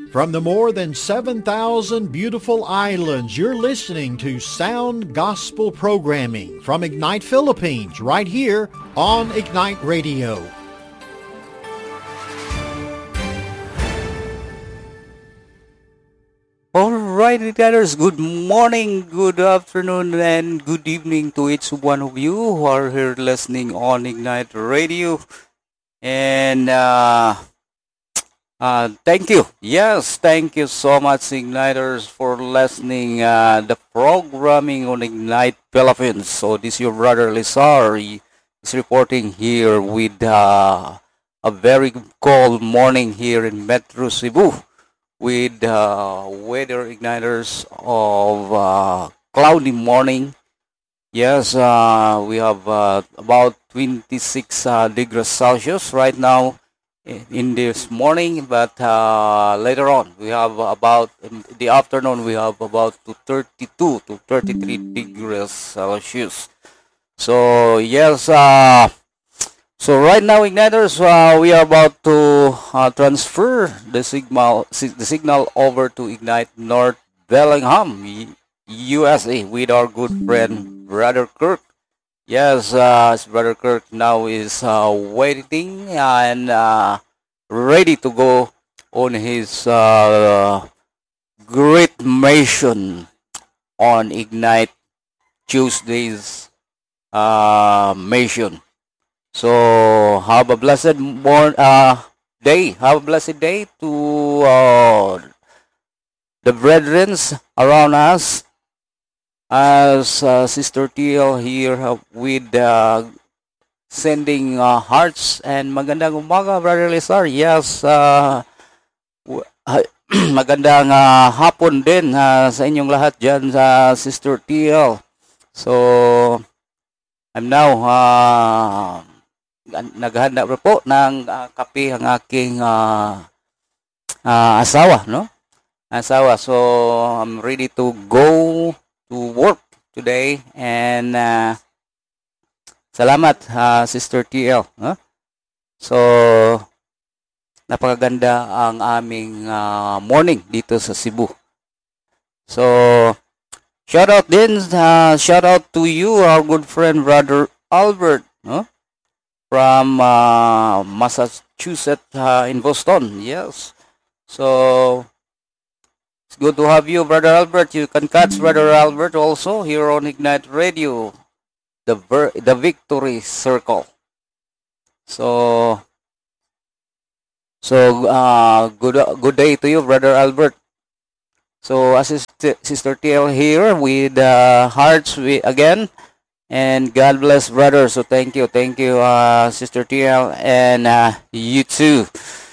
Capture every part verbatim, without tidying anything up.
From the more than seven thousand beautiful islands, you're listening to Sound Gospel Programming from Ignite Philippines, right here on Ignite Radio. All right, Igniters, good morning, good afternoon, and good evening to each one of you who are here listening on Ignite Radio. And uh, uh, thank you. Yes, thank you so much, Igniters, for listening uh, the programming on Ignite Philippines. So this is your brother Lizar is reporting here with uh, a very cold morning here in Metro Cebu with uh, weather igniters of uh, cloudy morning. Yes, uh, we have uh, about twenty-six uh, degrees Celsius right now i- in this morning, but uh, later on we have about in the afternoon we have about to thirty-two to thirty-three degrees Celsius. So yes, uh, so right now, Igniters, uh, we are about to uh, transfer the signal si- the signal over to Ignite North Bellingham, U- USA, with our good friend Brother Kirk. Yes, uh, Brother Kirk now is uh, waiting and uh, ready to go on his uh, great mission on Ignite Tuesday's uh, mission. So have a blessed morn uh day. Have a blessed day to uh, the brethrens around us. As uh, Sister T L here uh, with uh, sending uh, hearts and magandang umaga, Brother Lizar. Yes, uh, w- ah, magandang uh, hapon din uh, sa inyong lahat dyan sa Sister T L. So I'm now uh, gan- naghanda pa po ng ah, kape ang aking ah, ah, asawa, no? Asawa. So, I'm ready to go to work today and ah, salamat, ah, Sister T L. No? So, napakaganda ang aming ah, morning dito sa Cebu. So, shout out din, ah, shout out to you, our good friend, Brother Albert, no? From uh, Massachusetts uh, in Boston. Yes. So it's good to have you, Brother Albert. You can catch Brother Albert also here on Ignite Radio, the ver- the Victory Circle. So so uh, good good day to you, Brother Albert. So as is t- Sister T L here with uh, hearts we, again. And God bless, brother. So thank you, thank you, uh, Sister T L, and uh, you too.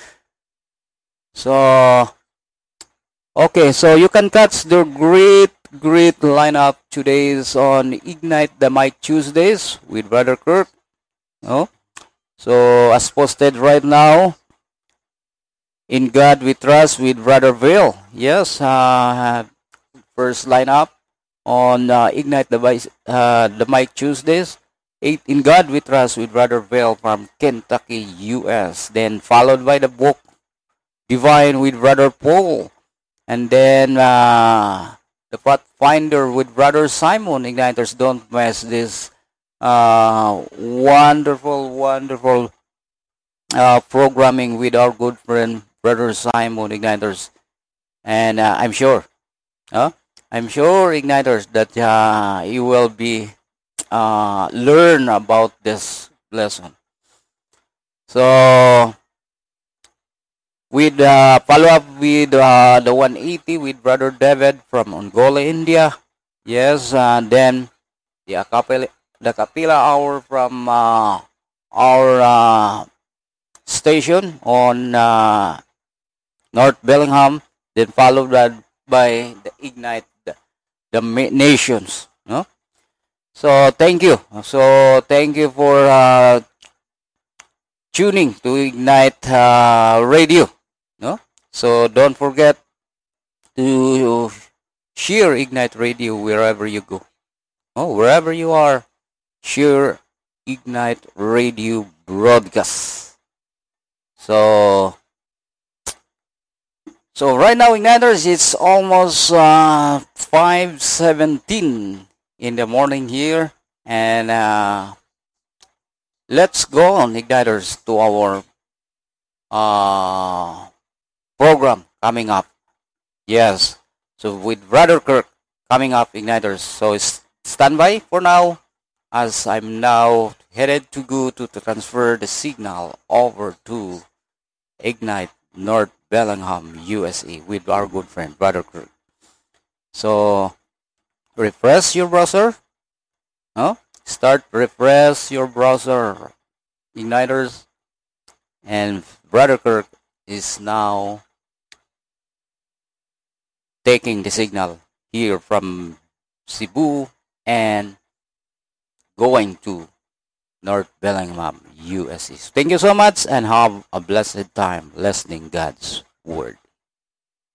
So okay, so you can catch the great, great lineup today's on Ignite the Mic Tuesdays with Brother Kirk. No, so as posted right now, in God we trust with Brother Vale. Yes, uh, first lineup on uh, Ignite the Mic, uh, the Mic Tuesdays. Eight in God we trust with Brother Vale from Kentucky, U S. Then followed by the book Divine with Brother Paul. And then uh, the Pathfinder with Brother Simon. Igniters, don't miss this uh, wonderful, wonderful uh, programming with our good friend Brother Simon. Igniters, and uh, I'm sure, uh, I'm sure, Igniters, that uh, you will be uh, learn about this lesson. So with uh, follow up with uh, the one eighty with Brother David from Angola, India. Yes, and then the acapella, the capella hour from uh, our uh, station on uh, North Bellingham. Then followed by, by the Ignite the, the Ma- Nations. No? So thank you. So thank you for uh, tuning to Ignite uh, Radio. No? So don't forget to share Ignite Radio wherever you go. Oh, wherever you are, share Ignite Radio broadcast. So So right now, Igniters, it's almost uh, five seventeen in the morning here. And uh, let's go on, Igniters, to our uh, program coming up. Yes. So with Brother Kirk coming up, Igniters. So it's stand by for now as I'm now headed to go to, to transfer the signal over to Ignite North Bellingham, U S A with our good friend, Brother Kirk. So refresh your browser. Huh? Start refresh your browser, Igniters. And Brother Kirk is now taking the signal here from Cebu and going to North Bellingham, U S A. So thank you so much and have a blessed time listening God's word.